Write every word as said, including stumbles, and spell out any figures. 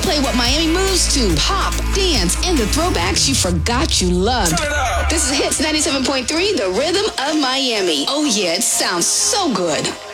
play what Miami moves to. Pop, dance, and the throwbacks you forgot you loved. Turn it up. This is Hits ninety-seven point three, the rhythm of Miami. Oh yeah, it sounds so good.